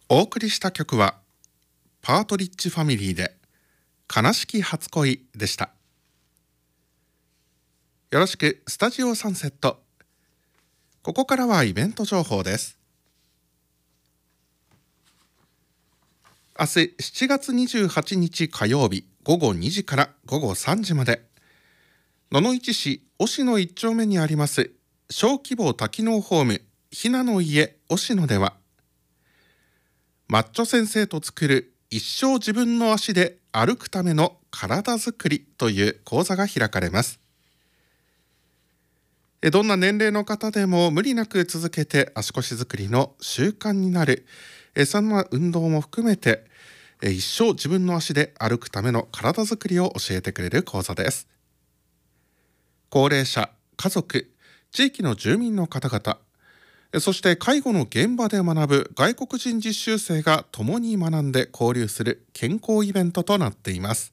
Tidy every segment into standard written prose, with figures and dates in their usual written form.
お送りした曲はパートリッジファミリーで悲しき初恋でした。よろしくスタジオサンセット。ここからはイベント情報です。明日7月28日火曜日午後2時から午後3時まで、野々市市忍野1丁目にあります小規模多機能ホームひなの家忍野では、マッチョ先生と作る一生自分の足で歩くための体づくりという講座が開かれます。どんな年齢の方でも無理なく続けて足腰づくりの習慣になる、そんな運動も含めて一生自分の足で歩くための体づくりを教えてくれる講座です。高齢者、家族、地域の住民の方々、そして介護の現場で学ぶ外国人実習生が共に学んで交流する健康イベントとなっています。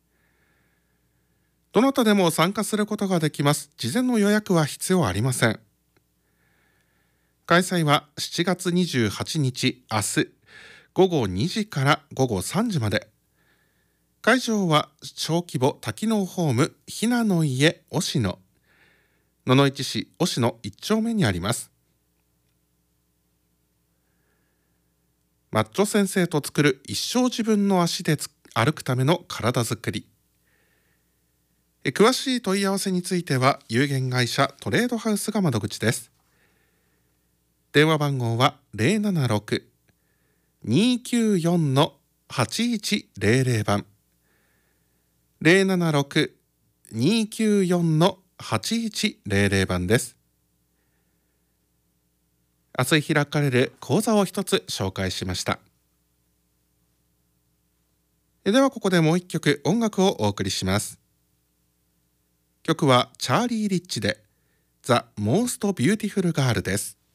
どなたでも参加することができます。事前の予約は必要ありません。開催は7月28日明日午後2時から午後3時まで。会場は小規模多機能ホームひなの家忍野、野々市市忍野1丁目にあります。マッチョ先生と作る一生自分の足で歩くための体づくり。詳しい問い合わせについては有限会社トレードハウスが窓口です。電話番号は 076-294-8100 番 076-294-8100 番です。明日開かれる講座を一つ紹介しました。ではここでもう一曲音楽をお送りします。曲はチャーリー・リッチで The Most Beautiful Girl です。